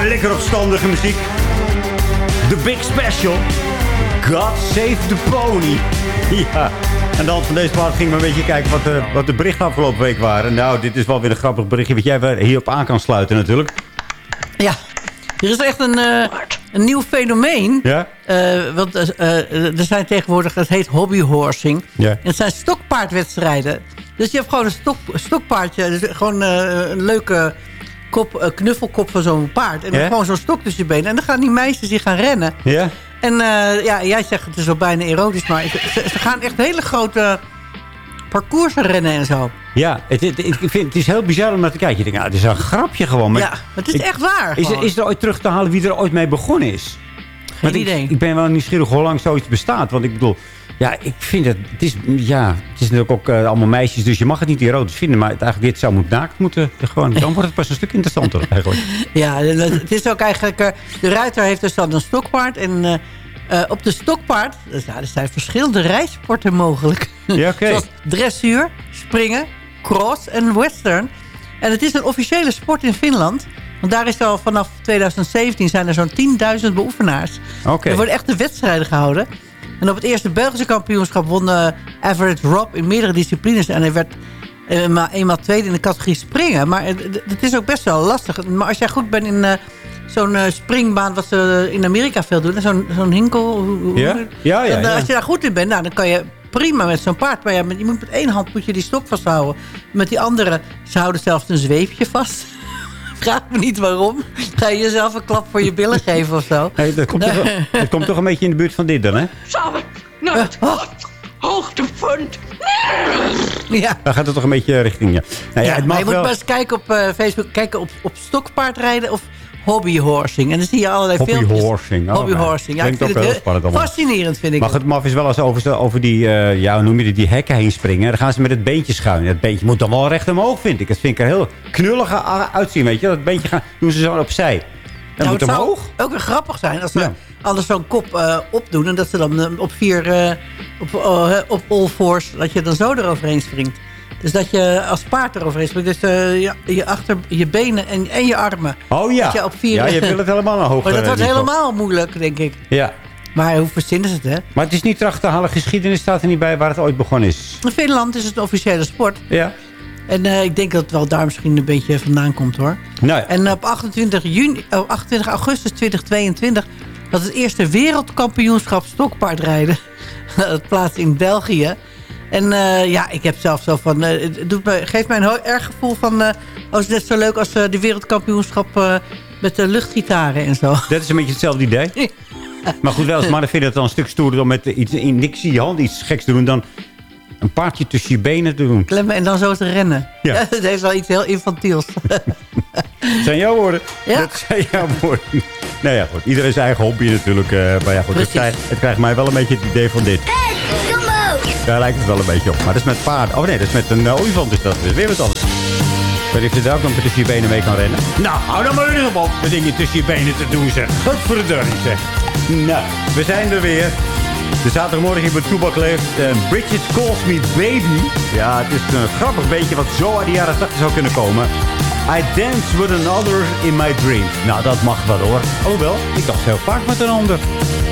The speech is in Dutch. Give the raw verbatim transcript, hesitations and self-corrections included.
lekker opstandige muziek. The Big Special. God Save the Pony. Ja. En dan van deze plaat ging maar een beetje kijken wat de, wat de berichten afgelopen week waren. Nou, dit is wel weer een grappig berichtje wat jij hierop aan kan sluiten natuurlijk. Ja, er is echt een, uh, een nieuw fenomeen. Ja? Uh, want uh, er zijn tegenwoordig, het heet hobbyhorsing. Ja. En het zijn stokpaardwedstrijden. Dus je hebt gewoon een stok, stokpaardje. Dus gewoon uh, een leuke kop, uh, knuffelkop van zo'n paard. En dan ja? gewoon zo'n stok tussen je benen. En dan gaan die meisjes die gaan rennen. Ja? En uh, ja, jij zegt het is al bijna erotisch. Maar ze, ze gaan echt hele grote parcoursen rennen en zo. Ja, het, het, ik vind, het is heel bizar om naar te kijken. Je denkt, nou, het is een grapje gewoon. Maar ja, maar het is ik, echt waar. Is er, is er ooit terug te halen wie er ooit mee begonnen is? Geen Want idee. Ik, ik ben wel nieuwsgierig hoe lang zoiets bestaat. Want ik bedoel, ja, ik vind het... Het is, ja, het is natuurlijk ook uh, allemaal meisjes, dus je mag het niet erotisch vinden. Maar het, eigenlijk, dit zou moet naakt moeten. Gewoon, dan wordt het pas een stuk interessanter eigenlijk. Ja, het is ook eigenlijk... Uh, de ruiter heeft dus dan een stokpaard. En uh, uh, op de stokpaard... Dus, nou, er zijn verschillende rijsporten mogelijk. Ja, oké. Zoals dressuur, springen, cross en western. En het is een officiële sport in Finland. Want daar is al vanaf tweeduizend zeventien zijn er zo'n tienduizend beoefenaars. Okay. Er worden echte wedstrijden gehouden. En op het eerste Belgische kampioenschap won uh, Everett Rob in meerdere disciplines. En hij werd uh, eenmaal tweede in de categorie springen. Maar het, het is ook best wel lastig. Maar als jij goed bent in uh, zo'n uh, springbaan wat ze in Amerika veel doen. Zo'n zo'n hinkel. Ja? Ja, ja, en, uh, ja. Als je daar goed in bent, nou, dan kan je prima met zo'n paard. Maar ja, je moet met één hand moet je die stok vasthouden. Met die andere, ze houden zelfs een zweepje vast. Vraag me niet waarom. Ga je jezelf een klap voor je billen geven of zo? Hey, dat, komt toch, dat komt toch een beetje in de buurt van dit dan, hè? Samen naar het Uh, oh. hoogtepunt. Ja. Dan gaat het toch een beetje richting, ja. Nou, ja, Ja, het maar mag je moet wel... maar eens kijken op uh, Facebook. Kijken op, op stokpaardrijden of hobbyhorsing. En dan zie je allerlei filmpjes. Hobbyhorsing. Oh, Hobbyhorsing. Ja, ik klinkt vind ook het heel spannend allemaal. fascinerend, vind ik. Maar het maf is wel eens over, over die, uh, ja, hoe noem je het, die hekken heen springen. Dan gaan ze met het beentje schuin. Het beentje moet dan wel recht omhoog, vind ik. Dat vind ik er heel knullig uitzien, weet je. Dat beentje gaan, doen ze zo opzij. Dat nou, moet het omhoog. zou ook weer grappig zijn als ze Ja. alles zo'n kop uh, opdoen. En dat ze dan uh, op vier, uh, op, uh, op all fours, dat je dan zo eroverheen springt. Dus dat je als paard eroverheen springt. Dus uh, je, je achter je benen en, en je armen. Oh ja. Dat je op vier, ja, je wil het helemaal naar hoog. Maar dat wordt uh, helemaal moeilijk, denk ik. Ja. Maar hoe verzinnen ze het, hè? Maar het is niet terug te halen. Geschiedenis staat er niet bij waar het ooit begonnen is. In Finland is het een officiële sport. Ja. En uh, ik denk dat het wel daar misschien een beetje vandaan komt, hoor. Nou ja. En op achtentwintig, juni, oh, achtentwintig augustus tweeduizend tweeëntwintig... was het eerste wereldkampioenschap stokpaardrijden. Dat plaats in België. En uh, ja, ik heb zelf zo van... Uh, het doet me, geeft mij een heel erg gevoel van... Uh, oh, is net zo leuk als uh, de wereldkampioenschap uh, met de luchtgitaren en zo. Dat is een beetje hetzelfde idee. Maar goed, wel als mannen vinden het dan een stuk stoerder om met iets in niks in je hand iets geks te doen dan een paardje tussen je benen te doen. Klemmen en dan zo te rennen. Ja. Ja, dat heeft wel iets heel infantiels. Dat zijn jouw woorden. Ja. Dat zijn jouw woorden. Nou ja, goed. Iedereen zijn eigen hobby natuurlijk. Uh, maar ja, goed. Het krijgt, het krijgt mij wel een beetje het idee van dit. Hey, Jumbo! Daar lijkt het wel een beetje op. Maar dat is met paarden. Oh nee, dat is met een uh, olifant. Dus dat is weer wat anders. Ik weet niet of je daar ook nog tussen je benen mee kan rennen. Nou, hou dan maar in op. Dat ding je tussen je benen te doen, zeg. Wat voor de deur, zeg. Nou, we zijn er weer. De zaterdagmorgen hier bij Toebak leeft. Uh, Bridget Calls Me Baby. Ja, het is een grappig beetje wat zo uit de jaren tachtig zou kunnen komen. I dance with another in my dreams. Nou, dat mag wel hoor. Alhoewel, ik dacht heel vaak met een ander.